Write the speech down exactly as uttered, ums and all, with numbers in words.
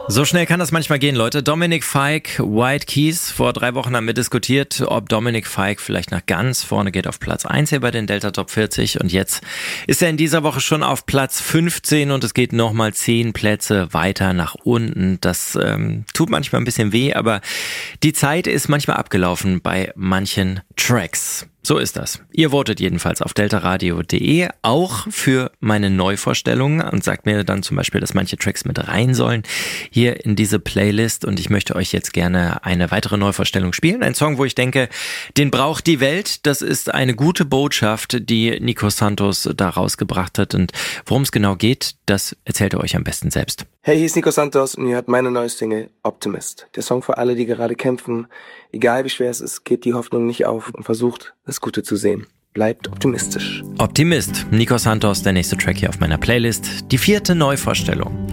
So schnell kann das manchmal gehen, Leute. Dominic Fike, White Keys. Vor drei Wochen haben wir diskutiert, ob Dominic Fike vielleicht nach ganz vorne geht auf Platz eins hier bei den Delta Top vierzig. Und jetzt ist er in dieser Woche schon auf Platz fünfzehn und es geht nochmal zehn Plätze weiter nach unten. Das ähm, tut manchmal ein bisschen weh, aber die Zeit ist manchmal abgelaufen bei manchen Tracks. So ist das. Ihr votet jedenfalls auf deltaradio punkt de auch für meine Neuvorstellungen und sagt mir dann zum Beispiel, dass manche Tracks mit rein sollen hier in diese Playlist. Und ich möchte euch jetzt gerne eine weitere Neuvorstellung spielen. Ein Song, wo ich denke, den braucht die Welt. Das ist eine gute Botschaft, die Nico Santos da rausgebracht hat. Und worum es genau geht, das erzählt er euch am besten selbst. Hey, hier ist Nico Santos und ihr hört meine neue Single Optimist. Der Song für alle, die gerade kämpfen. Egal wie schwer es ist, gebt die Hoffnung nicht auf und versucht, das Gute zu sehen. Bleibt optimistisch. Optimist, Nico Santos, der nächste Track hier auf meiner Playlist. Die vierte Neuvorstellung.